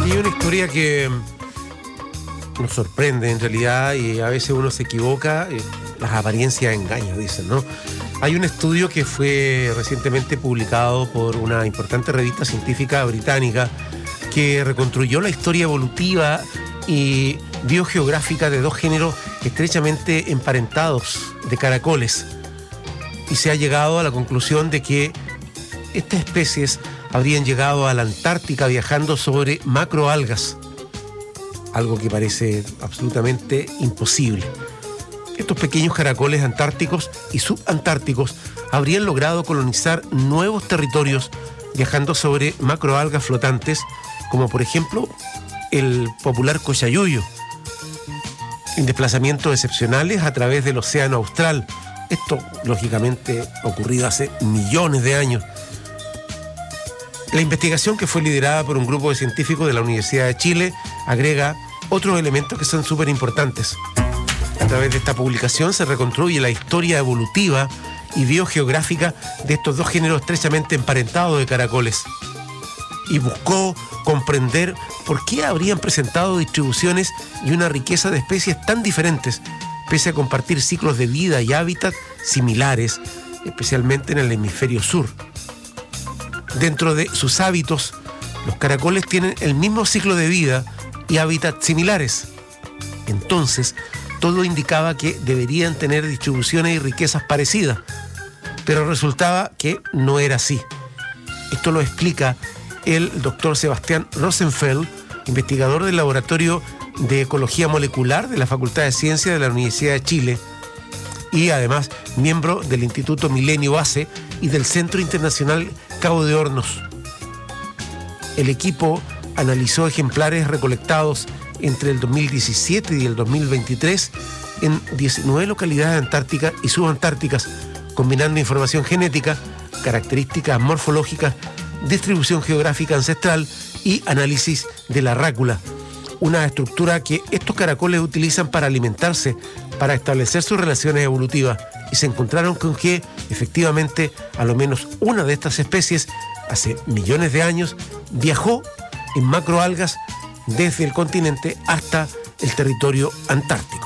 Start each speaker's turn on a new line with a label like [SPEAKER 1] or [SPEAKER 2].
[SPEAKER 1] Aquí hay una historia que nos sorprende en realidad y a veces uno se equivoca, las apariencias engañan, dicen, ¿no? Hay un estudio que fue recientemente publicado por una importante revista científica británica que reconstruyó la historia evolutiva y biogeográfica de dos géneros estrechamente emparentados de caracoles. Y se ha llegado a la conclusión de que estas especies habrían llegado a la Antártica viajando sobre macroalgas, algo que parece absolutamente imposible. Estos pequeños caracoles antárticos y subantárticos habrían logrado colonizar nuevos territorios viajando sobre macroalgas flotantes, como por ejemplo el popular cochayuyo, en desplazamientos excepcionales a través del océano austral. Esto, lógicamente, ocurrido hace millones de años. La investigación, que fue liderada por un grupo de científicos de la Universidad de Chile, agrega otros elementos que son súper importantes. A través de esta publicación se reconstruye la historia evolutiva y biogeográfica de estos dos géneros estrechamente emparentados de caracoles y buscó comprender por qué habrían presentado distribuciones y una riqueza de especies tan diferentes, pese a compartir ciclos de vida y hábitat similares, especialmente en el hemisferio sur. Dentro de sus hábitos, los caracoles tienen el mismo ciclo de vida y hábitat similares. Entonces, todo indicaba que deberían tener distribuciones y riquezas parecidas, pero resultaba que no era así. Esto lo explica el doctor Sebastián Rosenfeld, investigador del Laboratorio de Ecología Molecular de la Facultad de Ciencias de la Universidad de Chile y además miembro del Instituto Milenio Base y del Centro Internacional Cabo de Hornos. El equipo analizó ejemplares recolectados entre el 2017 y el 2023 en 19 localidades antárticas y subantárticas, combinando información genética, características morfológicas, distribución geográfica ancestral y análisis de la rácula, una estructura que estos caracoles utilizan para alimentarse, para establecer sus relaciones evolutivas, y se encontraron con que, efectivamente, a lo menos una de estas especies, hace millones de años, viajó en macroalgas desde el continente hasta el territorio antártico.